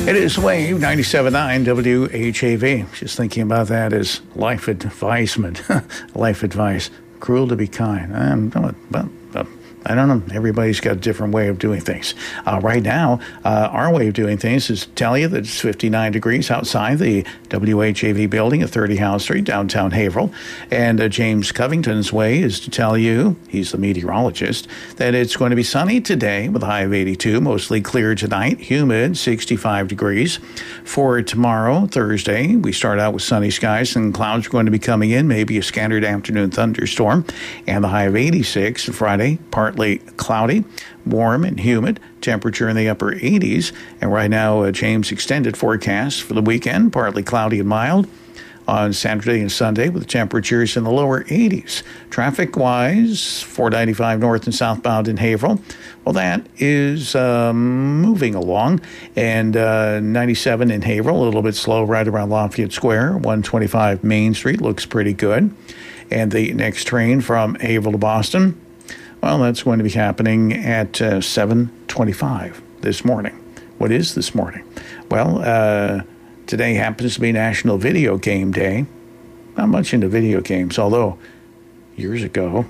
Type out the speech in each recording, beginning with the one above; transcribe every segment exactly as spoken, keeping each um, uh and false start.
It is Wave ninety-seven point nine W H A V. Just thinking about that as life advisement. Life advice. Cruel to be kind. Um, but, but, I don't know. Everybody's got a different way of doing things. Uh, right now, uh, our way of doing things is to tell you that it's fifty-nine degrees outside the W H A V building at thirty Howell Street, downtown Haverhill. And uh, James Covington's way is to tell you, he's the meteorologist, that it's going to be sunny today with a high of eighty-two, mostly clear tonight, humid, sixty-five degrees. For tomorrow, Thursday, we start out with sunny skies and clouds are going to be coming in, maybe a scattered afternoon thunderstorm, and the high of eighty-six. Friday, partly cloudy, warm and humid, temperature in the upper eighties. And right now, uh, James extended forecast for the weekend, partly cloudy and mild on Saturday and Sunday with temperatures in the lower eighties. Traffic-wise, four ninety-five north and southbound in Haverhill, well, that is um, moving along. And uh, ninety-seven in Haverhill, a little bit slow right around Lafayette Square. one twenty-five Main Street looks pretty good. And the next train from Haverhill to Boston, well, that's going to be happening at uh, seven twenty-five this morning. What is this morning? Well, uh, today happens to be National Video Game Day. Not much into video games, although years ago,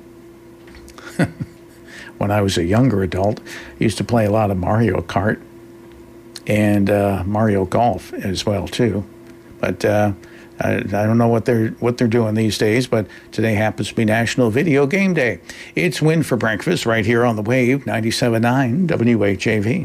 when I was a younger adult, I used to play a lot of Mario Kart and uh, Mario Golf as well, too. But uh, I, I don't know what they're what they're doing these days, but today happens to be National Video Game Day. It's Win for Breakfast right here on the Wave, ninety-seven point nine W H A V.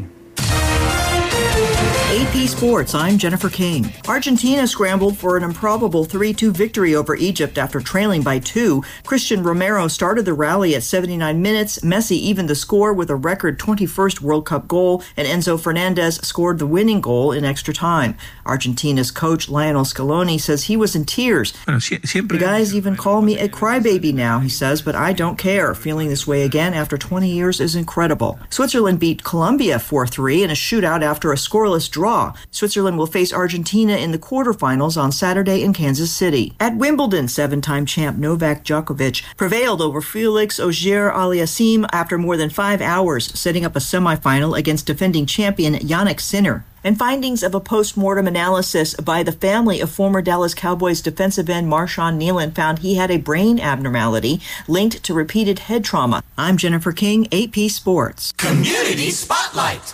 A P Sports, I'm Jennifer King. Argentina scrambled for an improbable three two victory over Egypt after trailing by two. Christian Romero started the rally at seventy-nine minutes. Messi evened the score with a record twenty-first World Cup goal, and Enzo Fernandez scored the winning goal in extra time. Argentina's coach Lionel Scaloni says he was in tears. The guys even call me a crybaby now, he says, but I don't care. Feeling this way again after twenty years is incredible. Switzerland beat Colombia four three in a shootout after a scoreless draw. Switzerland will face Argentina in the quarterfinals on Saturday in Kansas City. At Wimbledon, seven-time champ Novak Djokovic prevailed over Felix Auger-Aliassime after more than five hours, setting up a semifinal against defending champion Jannik Sinner. And findings of a post-mortem analysis by the family of former Dallas Cowboys defensive end Marshawn Nealon found he had a brain abnormality linked to repeated head trauma. I'm Jennifer King, A P Sports. Community Spotlight.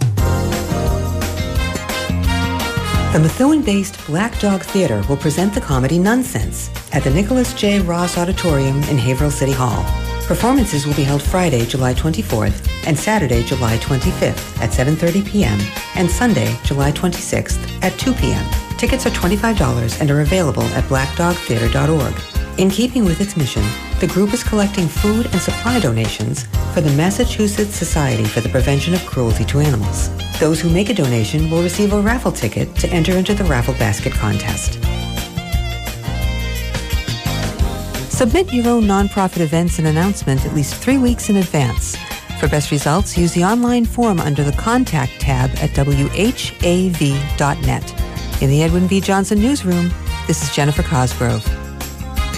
The Methuen-based Black Dog Theater will present the comedy Nonsense at the Nicholas J. Ross Auditorium in Haverhill City Hall. Performances will be held Friday, July twenty-fourth and Saturday, July twenty-fifth at seven thirty p.m. and Sunday, July twenty-sixth at two p.m. Tickets are twenty-five dollars and are available at black dog theater dot org. In keeping with its mission, the group is collecting food and supply donations for the Massachusetts Society for the Prevention of Cruelty to Animals. Those who make a donation will receive a raffle ticket to enter into the raffle basket contest. Submit your own nonprofit events and announcement at least three weeks in advance. For best results, use the online form under the Contact tab at W H A V dot net. In the Edwin V. Johnson Newsroom, this is Jennifer Cosgrove.